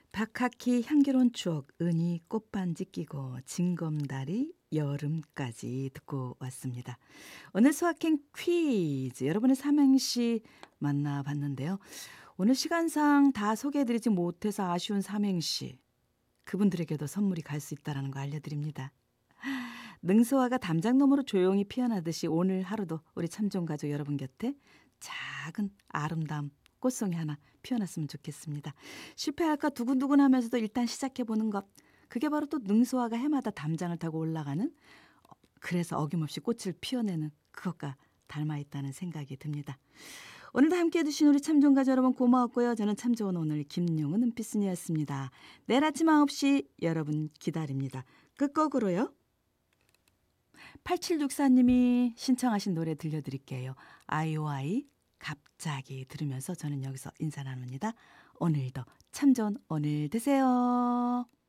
박하키 향기로운 추억 은이 꽃반지 끼고 징검다리 여름까지 듣고 왔습니다. 오늘 수학행 퀴즈 여러분의 삼행시 만나봤는데요. 오늘 시간상 다 소개해드리지 못해서 아쉬운 삼행시 그분들에게도 선물이 갈 수 있다는 거 알려드립니다. 능소화가 담장너머로 조용히 피어나듯이 오늘 하루도 우리 참종가족 여러분 곁에 작은 아름다움 꽃송이 하나 피어났으면 좋겠습니다. 실패할까 두근두근 하면서도 일단 시작해보는 것. 그게 바로 또 능소화가 해마다 담장을 타고 올라가는 그래서 어김없이 꽃을 피워내는 그것과 닮아있다는 생각이 듭니다. 오늘도 함께해 주신 우리 참종가족 여러분 고마웠고요. 저는 참 좋은 오늘 김용은 은피순이었습니다. 내일 아침 9시 여러분 기다립니다. 끝곡으로요. 8764님이 신청하신 노래 들려드릴게요. 아이오아이 갑자기 들으면서 저는 여기서 인사 나눕니다. 오늘도 참 좋은 오늘 되세요.